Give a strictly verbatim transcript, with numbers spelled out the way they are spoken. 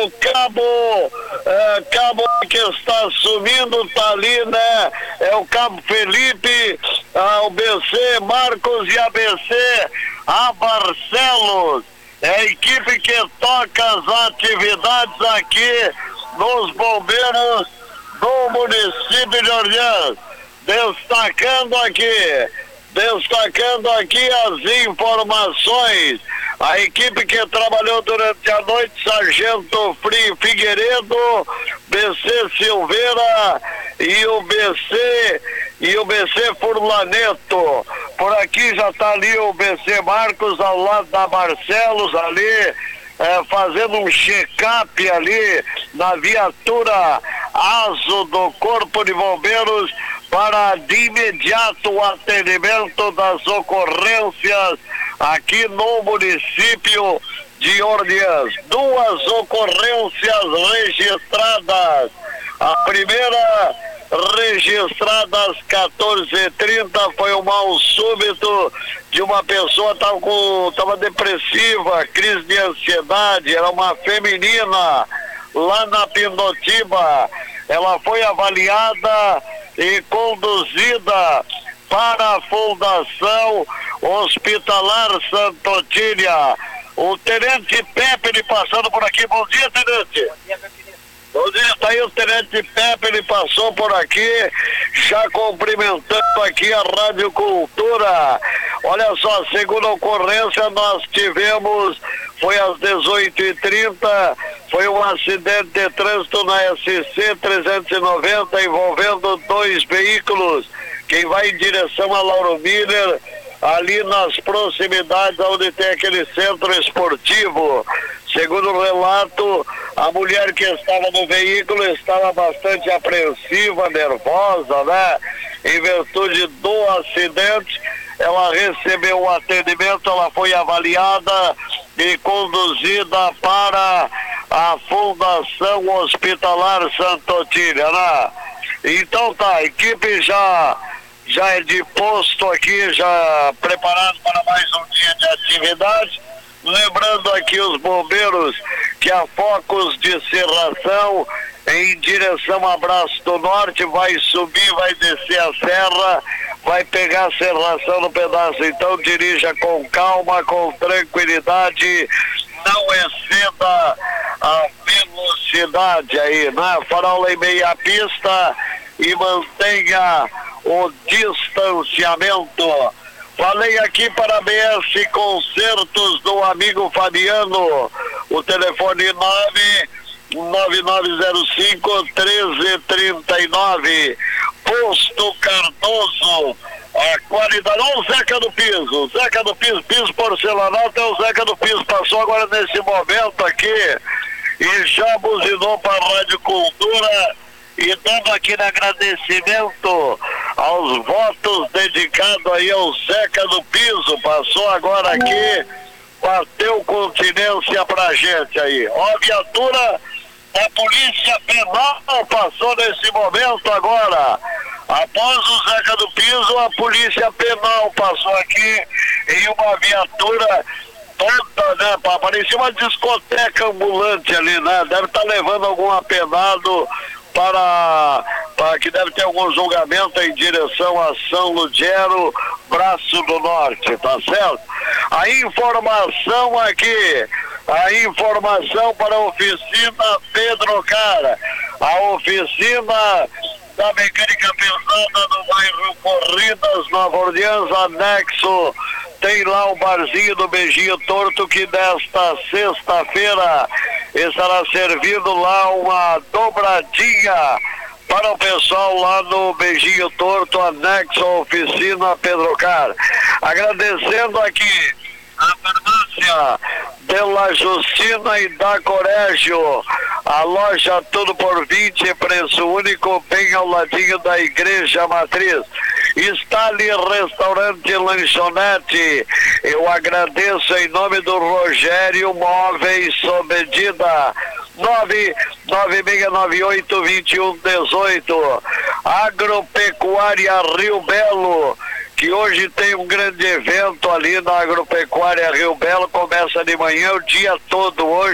o cabo, é, cabo que está sumindo, tá ali, né? É o cabo Felipe, a, o B C Marcos e a B C a Barcelos. É a equipe que toca as atividades aqui nos bombeiros do município de Orleans. Destacando aqui, destacando aqui as informações. A equipe que trabalhou durante a noite, Sargento Figueiredo, B C Silveira e o B C e o B C Furlaneto. Por aqui já está ali o B C Marcos ao lado da Barcelos ali, é, fazendo um check-up ali na viatura ASO do Corpo de Bombeiros para de imediato o atendimento das ocorrências aqui no município de Orleans. Duas ocorrências registradas. A primeira registrada às quatorze e trinta foi um mal súbito de uma pessoa que estava com, tava depressiva, crise de ansiedade, era uma feminina lá na Pindotiba. Ela foi avaliada e conduzida para a Fundação Hospitalar Santa Otília. O Tenente Pepe ele passando por aqui. Bom dia, Tenente. Bom dia, meu querido. Bom dia, está aí o Tenente Pepe, ele passou por aqui, já cumprimentando aqui a Rádio Cultura. Olha só, segunda ocorrência nós tivemos, foi às dezoito e trinta, foi um acidente de trânsito na S C trezentos e noventa envolvendo dois veículos. Quem vai em direção a Lauro Miller, ali nas proximidades onde tem aquele centro esportivo. Segundo o relato, a mulher que estava no veículo estava bastante apreensiva, nervosa, né? Em virtude do acidente, ela recebeu o atendimento, ela foi avaliada e conduzida para a Fundação Hospitalar Santa Otília, né? Então tá, a equipe já, já é de posto aqui, já preparado para mais um dia de atividade. Lembrando aqui os bombeiros que a Focus de Serração em direção a Braço do Norte vai subir, vai descer a serra, vai pegar a serração no pedaço. Então dirija com calma, com tranquilidade, não exceda a velocidade aí, né? Farol em meia pista e mantenha o distanciamento. Falei aqui para a B S Concertos do amigo Fabiano, o telefone nove nove nove zero cinco um três três nove. Posto Cardoso, a qualidade. Olha o Zeca do Piso, Zeca do Piso, piso porcelanato, é o Zeca do Piso, passou agora nesse momento aqui e já buzinou para a Rádio Cultura. E dando aqui no agradecimento aos votos dedicados aí ao Zeca do Piso, passou agora aqui, bateu continência pra gente aí. Ó, a viatura da Polícia Penal passou nesse momento agora. Após o Zeca do Piso, a Polícia Penal passou aqui em uma viatura toda, né? Parecia uma discoteca ambulante ali, né? Deve estar levando algum apenado para, para que deve ter algum julgamento em direção a São Lugero, Braço do Norte, tá certo? A informação aqui, a informação para a oficina Pedro Cara, a oficina da mecânica pesada no bairro Corridas, Nova Orleans, anexo, tem lá o barzinho do Beijinho Torto, que desta sexta-feira estará servindo lá uma dobradinha para o pessoal lá no Beijinho Torto, anexo à oficina Pedro Car. Agradecendo aqui a farmácia Della Justina e da Corégio, a loja Tudo por vinte, preço único, bem ao ladinho da Igreja Matriz. Está ali restaurante e lanchonete. Eu agradeço em nome do Rogério Móveis sob medida. nove nove seis nove oito dois um um oito. Agropecuária Rio Belo, que hoje tem um grande evento ali na Agropecuária Rio Belo, começa de manhã o dia todo hoje.